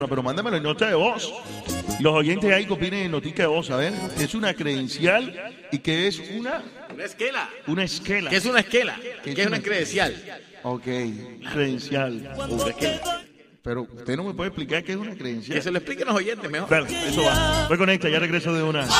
Pero mándamelo en nota de voz. Los oyentes ahí que opinen en notica de voz, a ver. Es una credencial y que es una esquela. Una esquela. ¿Qué es una esquela? ¿Qué es una credencial? Ok, credencial. Pero usted no me puede explicar qué es una credencial. Que se lo expliquen los oyentes mejor. Claro, eso va. Reconecta, ya regreso de una.